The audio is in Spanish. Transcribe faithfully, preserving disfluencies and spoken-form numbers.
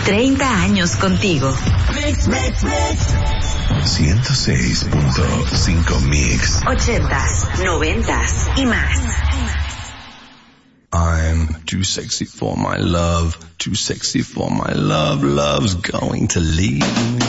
treinta años contigo. Mix, mix, mix. ciento seis punto cinco Mix. Ochentas, noventas y más. I'm too sexy for my love, too sexy for my love, love's going to leave me.